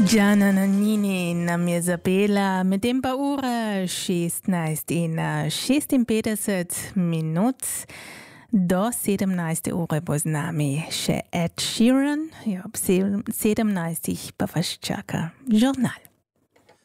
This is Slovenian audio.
Gianna Nannini nam je zapela, medtem pa ura 16 in 56 minut. Do 17. ure bo z nami še Ed Sheeran, ob 17. pa vas čaka žurnal.